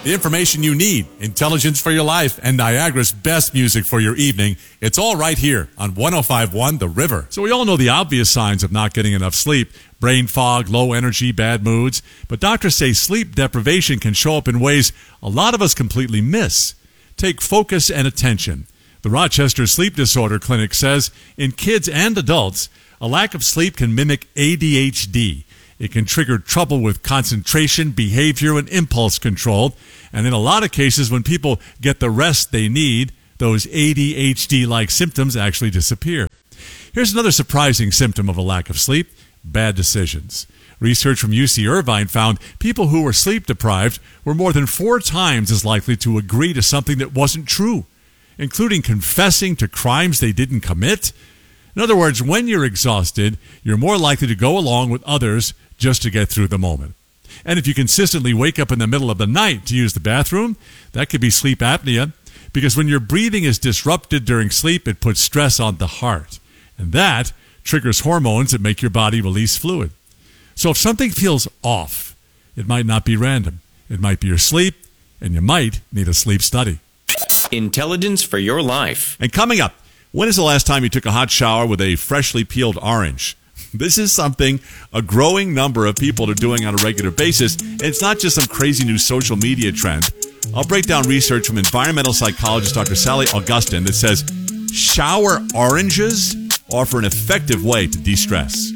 The information you need, intelligence for your life, and Niagara's best music for your evening. It's all right here on 105.1 The River. So we all know the obvious signs of not getting enough sleep: brain fog, low energy, bad moods. But doctors say sleep deprivation can show up in ways a lot of us completely miss. Take focus and attention. The Rochester Sleep Disorder Clinic says in kids and adults, a lack of sleep can mimic ADHD. It can trigger trouble with concentration, behavior, and impulse control. And in a lot of cases, when people get the rest they need, those ADHD-like symptoms actually disappear. Here's another surprising symptom of a lack of sleep: bad decisions. Research from UC Irvine found people who were sleep deprived were more than 4 times as likely to agree to something that wasn't true, including confessing to crimes they didn't commit. In other words, when you're exhausted, you're more likely to go along with others just to get through the moment. And if you consistently wake up in the middle of the night to use the bathroom, that could be sleep apnea, because when your breathing is disrupted during sleep, it puts stress on the heart. And that triggers hormones that make your body release fluid. So if something feels off, it might not be random. It might be your sleep, and you might need a sleep study. Intelligence for your life. And coming up, when is the last time you took a hot shower with a freshly peeled orange? This is something a growing number of people are doing on a regular basis. And it's not just some crazy new social media trend. I'll break down research from environmental psychologist Dr. Sally Augustin that says shower oranges offer an effective way to de-stress.